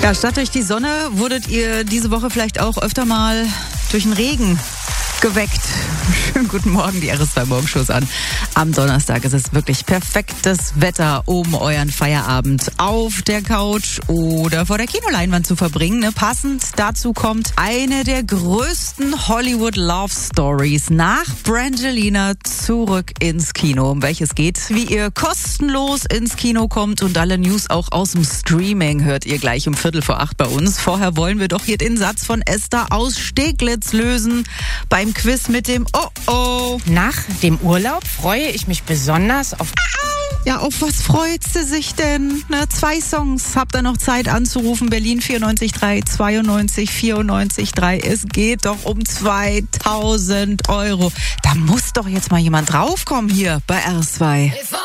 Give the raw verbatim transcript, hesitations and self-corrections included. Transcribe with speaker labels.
Speaker 1: Ja, statt durch die Sonne wurdet ihr diese Woche vielleicht auch öfter mal durch den Regen geweckt. Schönen guten Morgen, die R S zwei Morgenshows an. Am Donnerstag ist es wirklich perfektes Wetter, um euren Feierabend auf der Couch oder vor der Kinoleinwand zu verbringen. Ne? Passend dazu kommt eine der größten Hollywood Love Stories nach Brangelina zurück ins Kino. Um welches geht, wie ihr kostenlos ins Kino kommt und alle News auch aus dem Streaming hört ihr gleich um Viertel vor acht bei uns. Vorher wollen wir doch hier den Satz von Esther aus Steglitz lösen beim Quiz mit dem Oh-Oh.
Speaker 2: Nach dem Urlaub freue ich mich besonders auf...
Speaker 1: Ja, auf was freut sie sich denn? Ne, zwei Songs. Habt ihr noch Zeit anzurufen? Berlin vierundneunzig drei, zweiundneunzig, vierundneunzig drei. Es geht doch um zweitausend Euro. Da muss doch jetzt mal jemand draufkommen hier bei R S zwei.